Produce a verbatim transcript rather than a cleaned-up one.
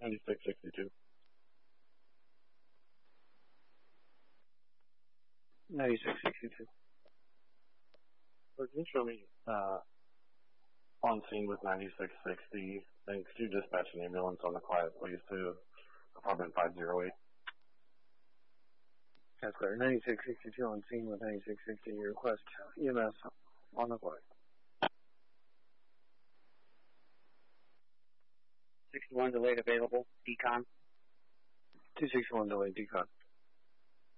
ninety-six sixty-two. ninety-six sixty-two. Can you show me uh, on scene with ninety-six sixty? Thanks. Could you dispatch an ambulance on the quiet, please, to apartment five oh eight? That's clear. ninety-six sixty-two on scene with ninety-six sixty. Your request E M S on the quiet. sixty-one delayed available. Decon. two sixty-one delayed. Decon.